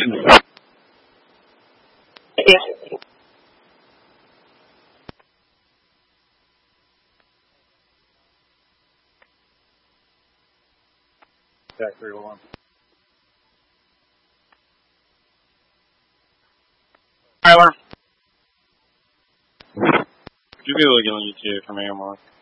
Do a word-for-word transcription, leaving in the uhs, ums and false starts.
Yeah. Jack three one. Tyler. You can look on YouTube from Amar.